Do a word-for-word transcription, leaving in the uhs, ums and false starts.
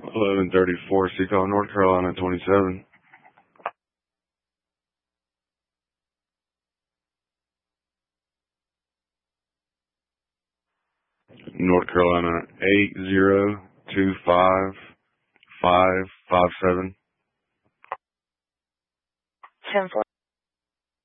eleven thirty-four, Seacon, North Carolina, twenty-seven. North Carolina, eight zero two five five five seven. ten four.